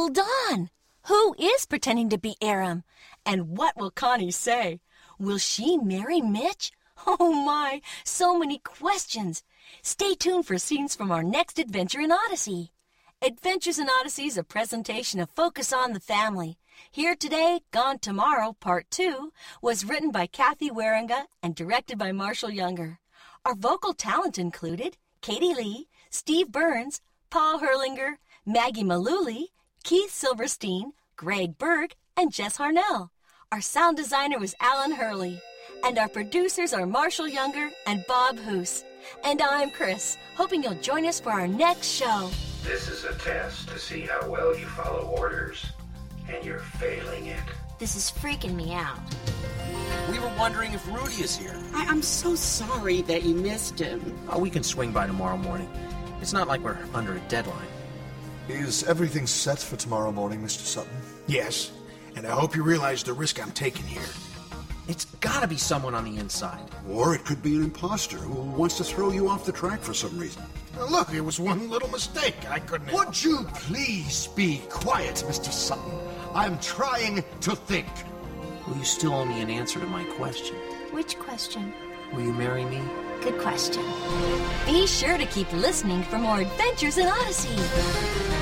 Until dawn. Who is pretending to be Aram? And what will Connie say? Will she marry Mitch? Oh my, so many questions. Stay tuned for scenes from our next adventure in Odyssey. Adventures in Odyssey is a presentation of Focus on the Family. Here Today, Gone Tomorrow, Part 2, was written by Kathy Waringa and directed by Marshall Younger. Our vocal talent included Katie Lee, Steve Burns, Paul Herlinger, Maggie Malooly, Keith Silverstein, Greg Berg, and Jess Harnell. Our sound designer was Alan Hurley. And our producers are Marshall Younger and Bob Hoos. And I'm Chris, hoping you'll join us for our next show. This is a test to see how well you follow orders, and you're failing it. This is freaking me out. We were wondering if Rudy is here. I'm so sorry that you missed him. Oh, we can swing by tomorrow morning. It's not like we're under a deadline. Is everything set for tomorrow morning, Mr. Sutton? Yes, and I hope you realize the risk I'm taking here. It's gotta be someone on the inside. Or it could be an imposter who wants to throw you off the track for some reason. Now look, it was one little mistake. I couldn't... Would you please be quiet, Mr. Sutton? I'm trying to think. Will you still owe me an answer to my question? Which question? Will you marry me? Good question. Be sure to keep listening for more adventures in Odyssey.